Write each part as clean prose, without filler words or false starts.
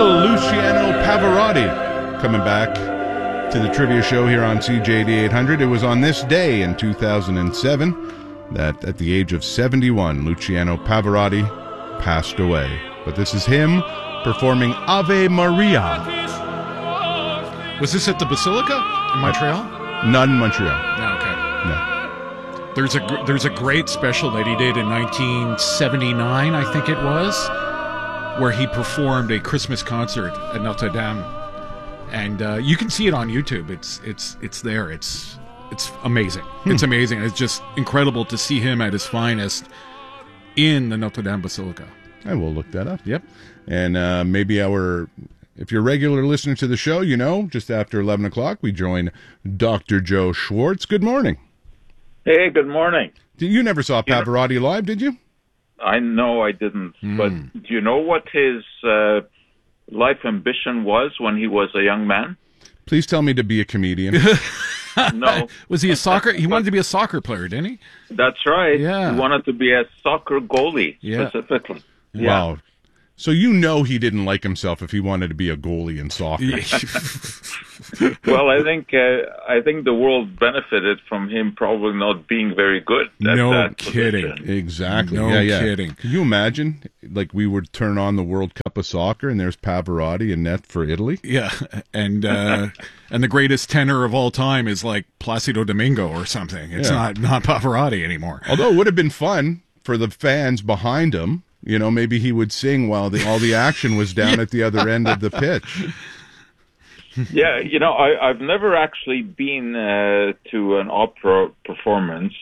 little Luciano Pavarotti coming back to the trivia show here on CJD 800. It was on this day in 2007 that at the age of 71, Luciano Pavarotti passed away. But this is him performing Ave Maria. Was this at the Basilica in Montreal? Not in Montreal. No, okay. No. There's a great special that he did in 1979, I think it was, where he performed a Christmas concert at Notre Dame, and you can see it on YouTube. It's there. It's amazing. It's amazing. It's just incredible to see him at his finest in the Notre Dame Basilica. I will look that up. Yep. And maybe if you're a regular listener to the show, you know, just after 11 o'clock, we join Dr. Joe Schwartz. Good morning. Hey, good morning. You never saw Pavarotti live, did you? I know I didn't, but do you know what his life ambition was when he was a young man? Please tell me to be a comedian. No. Was he a soccer? He wanted to be a soccer player, didn't he? That's right. Yeah. He wanted to be a soccer goalie, specifically. Wow. Yeah. So you know he didn't like himself if he wanted to be a goalie in soccer. Well, I think the world benefited from him probably not being very good at No that kidding. position. Exactly. No kidding. Can you imagine, like, we would turn on the World Cup of soccer and there's Pavarotti in net for Italy? Yeah, and the greatest tenor of all time is like Placido Domingo or something. It's not Pavarotti anymore. Although it would have been fun for the fans behind him. You know, maybe he would sing while all the action was down at the other end of the pitch. Yeah, you know, I've never actually been to an opera performance.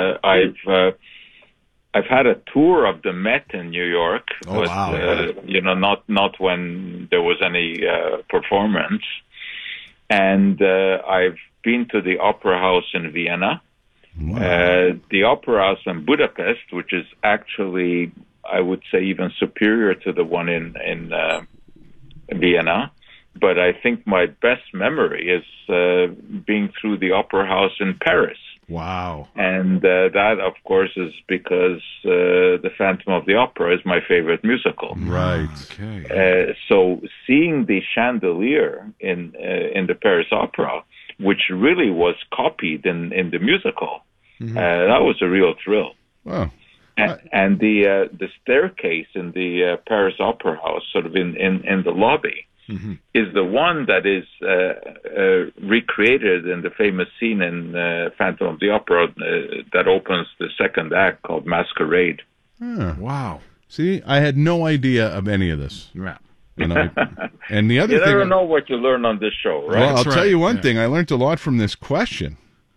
I've had a tour of the Met in New York, but you know, not when there was any performance. And I've been to the Opera House in Vienna, the Opera House in Budapest, which is actually, I would say, even superior to the one in Vienna. But I think my best memory is being through the Opera House in Paris. Wow. And that, of course, is because The Phantom of the Opera is my favorite musical. Right. Okay. So seeing the chandelier in the Paris Opera, which really was copied in the musical, that was a real thrill. Wow. And the staircase in the Paris Opera House, sort of in the lobby, is the one that is recreated in the famous scene in Phantom of the Opera that opens the second act called Masquerade. Wow. See, I had no idea of any of this. Yeah. And the other you thing, never know what you learn on this show, right? Well, I'll tell you one thing. I learned a lot from this question.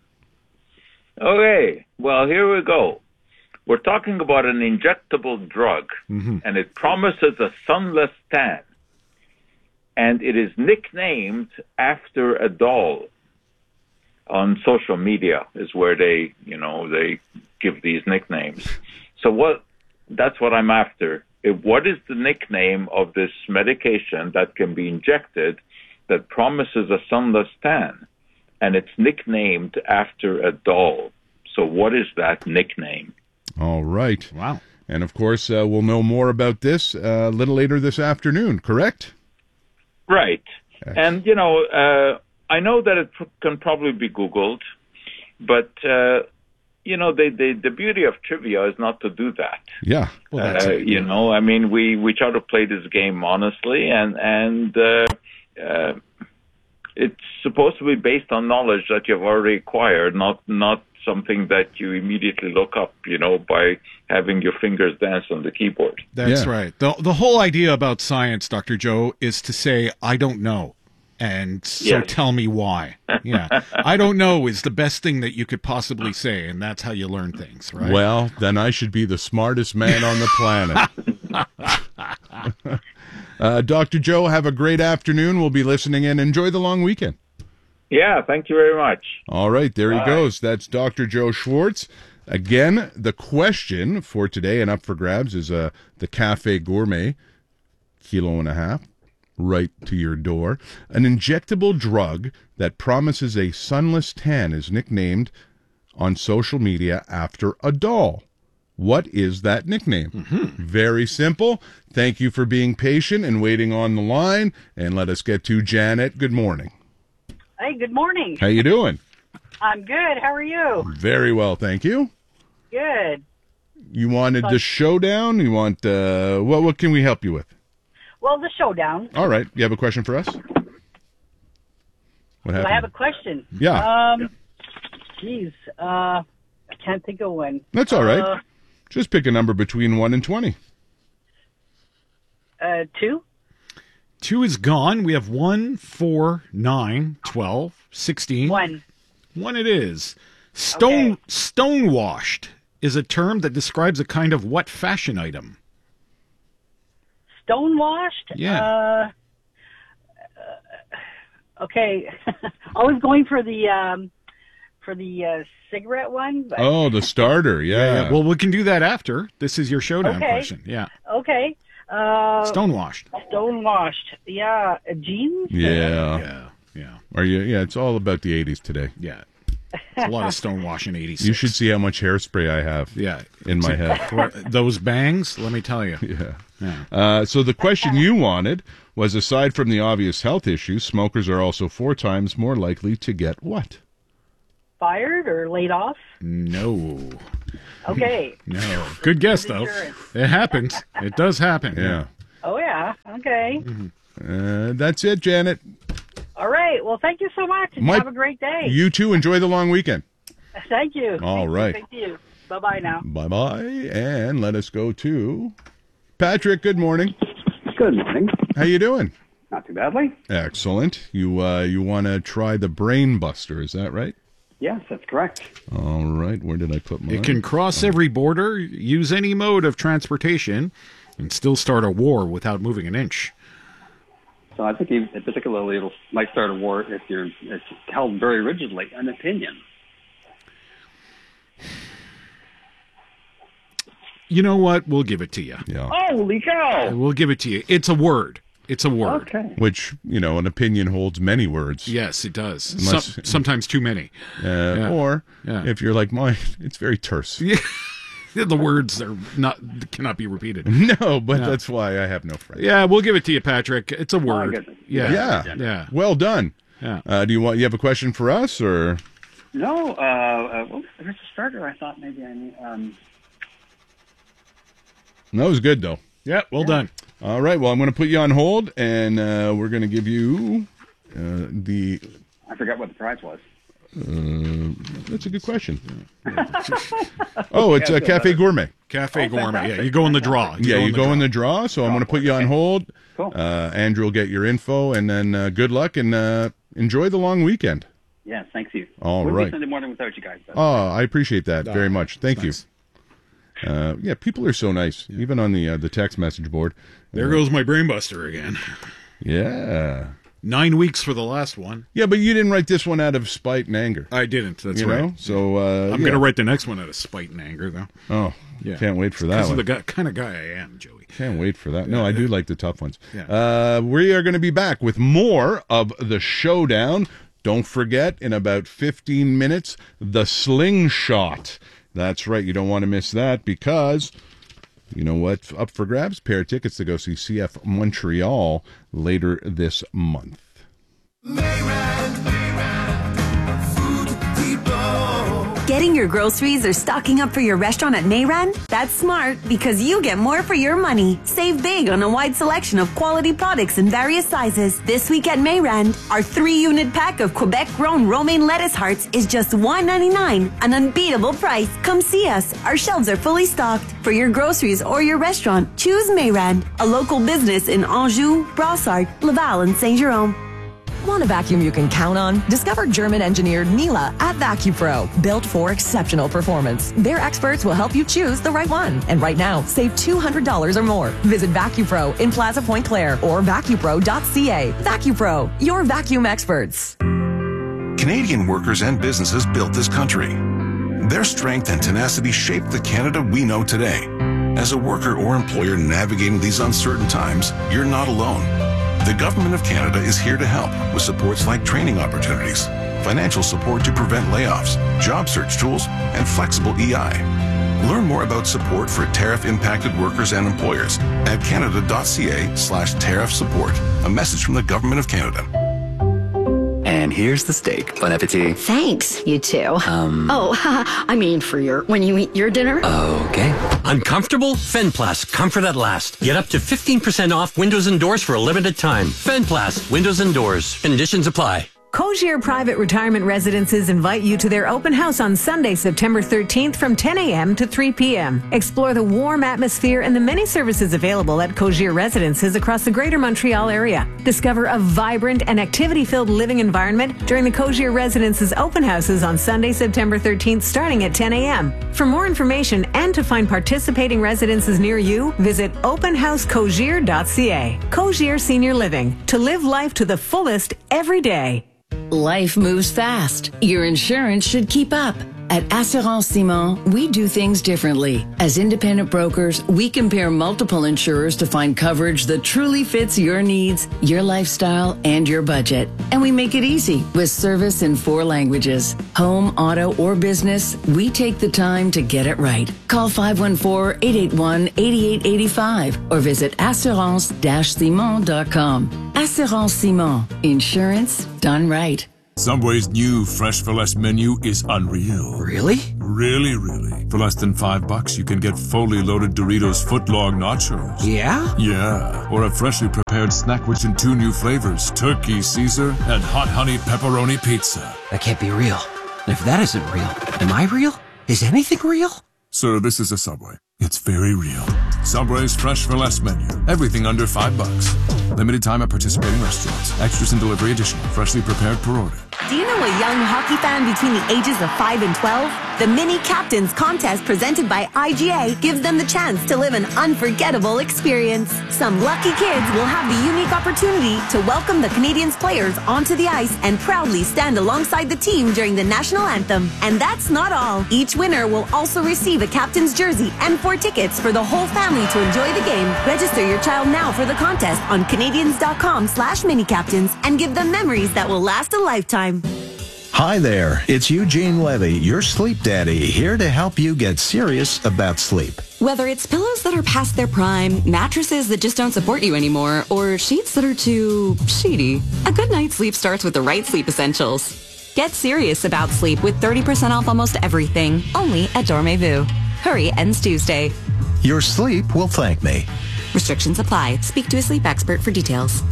Okay. Well, here we go. We're talking about an injectable drug, and it promises a sunless tan. And it is nicknamed after a doll. On social media is where they give these nicknames. So that's what I'm after. What is the nickname of this medication that can be injected that promises a sunless tan? And it's nicknamed after a doll. So what is that nickname? All right. Wow. And, of course, we'll know more about this a little later this afternoon, correct? Right. And, I know that it can probably be Googled, but, the beauty of trivia is not to do that. Yeah. Well, that's it. I mean, we try to play this game honestly, and it's supposed to be based on knowledge that you've already acquired, not something that you immediately look up, by having your fingers dance on the keyboard. That's right. The whole idea about science, Dr. Joe, is to say, I don't know. And so tell me why. Yeah. I don't know is the best thing that you could possibly say, and that's how you learn things, right? Well, then I should be the smartest man on the planet. Dr. Joe, have a great afternoon. We'll be listening in. Enjoy the long weekend. Yeah, thank you very much. All right, there he goes. That's Dr. Joe Schwartz. Again, the question for today and up for grabs is the Cafe Gourmet, 1.5 kilos, right to your door. An injectable drug that promises a sunless tan is nicknamed on social media after a doll. What is that nickname? Very simple. Thank you for being patient and waiting on the line. And let us get to Janet. Good morning. Hey, good morning. How you doing? I'm good. How are you? Very well, thank you. Good. You wanted the showdown? You want what can we help you with? Well, the showdown. All right. You have a question for us? What happened? I have a question. Yeah. Geez, I can't think of one. That's all right. Just pick a number between 1 and 20. 2? 2 is gone. We have 1, 4, 9, 12, 16. 1. 1 it is. Stonewashed is a term that describes a kind of what fashion item? Stonewashed? Yeah. Okay. I was going for the cigarette one. But... Oh, the starter. Yeah. Well, we can do that after. This is your showdown Okay. question. Yeah. Okay. Stonewashed. Stonewashed. Yeah. Jeans? Yeah. Yeah. Are you? Yeah. It's all about the 80s today. Yeah. It's a lot of stonewashing 86. You should see how much hairspray I have. Yeah. In my head. Those bangs, let me tell you. Yeah. So the question you wanted was, aside from the obvious health issues, smokers are also 4 times more likely to get what? Fired or laid off? No. Okay. No. Good guess, though. Insurance. It happens. It does happen. Yeah. Oh, yeah. Okay. That's it, Janet. All right. Well, thank you so much. And have a great day. You too. Enjoy the long weekend. Thank you. All right. Thank you. Bye-bye now. Bye-bye. And let us go to Patrick. Good morning. Good morning. How you doing? Not too badly. Excellent. You want to try the Brain Buster, is that right? Yes, that's correct. All right. Where did I put mine? It can cross every border, use any mode of transportation, and still start a war without moving an inch. So I think particularly it might start a war if it's held very rigidly, an opinion. You know what? We'll give it to you. Yeah. Holy cow! We'll give it to you. It's a word. It's a word. Okay. Which, an opinion holds many words. Yes, it does. Unless- Sometimes too many. Or, if you're like mine, it's very terse. Yeah. The words cannot be repeated. No, but that's why I have no friends. Yeah, we'll give it to you, Patrick. It's a word. goodness. Yeah. Well done. Yeah. Do you have a question for us, or? No, well, there's a starter. I thought maybe I need. That was good, though. Yeah, well done. All right, well, I'm going to put you on hold, and we're going to give you I forgot what the prize was. that's a good question. It's a Cafe Gourmet. Cafe Gourmet. Yeah, you go in the draw. You go in the draw, so I'm going to put you on hold. Cool. Andrew will get your info, and then good luck, and enjoy the long weekend. Yeah, thanks you. All We'll right. be Sunday morning without you guys. Though. Oh, I appreciate that very much. Thank Nice. you. People are so nice, even on the text message board. There goes my brainbuster again. Yeah. 9 weeks for the last one. Yeah, but you didn't write this one out of spite and anger. I didn't. That's you right. know? So I'm going to write the next one out of spite and anger, though. Oh, Yeah. can't wait for that This one. is the kind of guy I am, Joey. Can't wait for that. No, I do like the tough ones. Yeah. We are going to be back with more of the showdown. Don't forget, in about 15 minutes, the slingshot. That's right. You don't want to miss that because, you know what? Up for grabs, pair of tickets to go see CF Montreal later this month. Getting your groceries or stocking up for your restaurant at Mayran? That's smart because you get more for your money. Save big on a wide selection of quality products in various sizes. This week at Mayran, our 3-unit pack of Quebec-grown romaine lettuce hearts is just $1.99, an unbeatable price. Come see us. Our shelves are fully stocked. For your groceries or your restaurant, choose Mayran, a local business in Anjou, Brossard, Laval, and Saint-Jérôme. Want a vacuum you can count on? Discover German-engineered Miele at VacuPro, built for exceptional performance. Their experts will help you choose the right one. And right now, save $200 or more. Visit VacuPro in Plaza Point Claire or vacupro.ca. VacuPro, your vacuum experts. Canadian workers and businesses built this country. Their strength and tenacity shaped the Canada we know today. As a worker or employer navigating these uncertain times, you're not alone. The Government of Canada is here to help with supports like training opportunities, financial support to prevent layoffs, job search tools, and flexible EI. Learn more about support for tariff-impacted workers and employers at canada.ca/tariff support. A message from the Government of Canada. And here's the steak. Bon appetit. Thanks, you too. I mean when you eat your dinner. Okay. Uncomfortable? Fenplast. Comfort at last. Get up to 15% off windows and doors for a limited time. Fenplast. Windows and doors. Conditions apply. Cogir Private Retirement Residences invite you to their open house on Sunday, September 13th from 10 a.m. to 3 p.m. Explore the warm atmosphere and the many services available at Cogir Residences across the Greater Montreal area. Discover a vibrant and activity-filled living environment during the Cogir Residences open houses on Sunday, September 13th, starting at 10 a.m. For more information and to find participating residences near you, visit openhousecogir.ca. Cogir Senior Living. To live life to the fullest every day. Life moves fast. Your insurance should keep up. At Assurance Simon, we do things differently. As independent brokers, we compare multiple insurers to find coverage that truly fits your needs, your lifestyle, and your budget. And we make it easy with service in 4 languages. Home, auto, or business, we take the time to get it right. Call 514-881-8885 or visit assurance-simon.com. Assurance Simon. Insurance done right. Subway's new Fresh for Less menu is unreal. Really? Really. For less than $5, you can get fully loaded Doritos footlong nachos. Yeah? Yeah. Or a freshly prepared snack which in 2 new flavors, Turkey Caesar and Hot Honey Pepperoni Pizza. That can't be real. And if that isn't real, am I real? Is anything real? Sir, this is a Subway. It's very real. Subway's Fresh for Less menu. Everything under $5. Limited time at participating restaurants. Extras and delivery additional. Freshly prepared per order. Do you know a young hockey fan between the ages of 5 and 12? The Mini Captains contest presented by IGA gives them the chance to live an unforgettable experience. Some lucky kids will have the unique opportunity to welcome the Canadiens players onto the ice and proudly stand alongside the team during the national anthem. And that's not all. Each winner will also receive a captain's jersey and 4 tickets for the whole family to enjoy the game. Register your child now for the contest on Canadians.com/minicaptains and give them memories that will last a lifetime. Hi there, it's Eugene Levy, your sleep daddy, here to help you get serious about sleep. Whether it's pillows that are past their prime, mattresses that just don't support you anymore, or sheets that are too sheety, a good night's sleep starts with the right sleep essentials. Get serious about sleep with 30% off almost everything, only at Dormez-vous. Hurry, ends Tuesday. Your sleep will thank me. Restrictions apply. Speak to a sleep expert for details.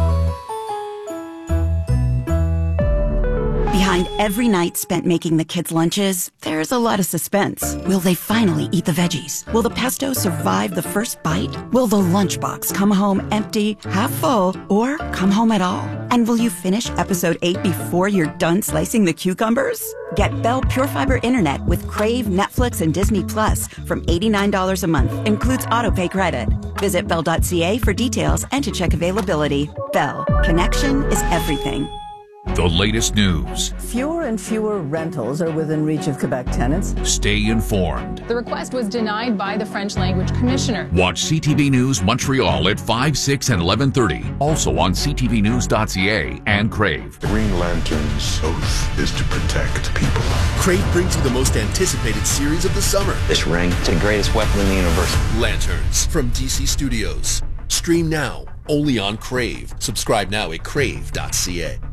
Behind every night spent making the kids' lunches, there's a lot of suspense. Will they finally eat the veggies? Will the pesto survive the first bite? Will the lunchbox come home empty, half full, or come home at all? And will you finish episode 8 before you're done slicing the cucumbers? Get Bell Pure Fiber Internet with Crave, Netflix, and Disney Plus from $89 a month. Includes autopay credit. Visit Bell.ca for details and to check availability. Bell. Connection is everything. The latest news. Fewer and fewer rentals are within reach of Quebec tenants. Stay informed. The request was denied by the French Language Commissioner. Watch CTV News Montreal at 5, 6, and 11:30. Also on ctvnews.ca and Crave. The Green Lantern's oath is to protect people. Crave brings you the most anticipated series of the summer. This ring is the greatest weapon in the universe. Lanterns from DC Studios. Stream now, only on Crave. Subscribe now at crave.ca.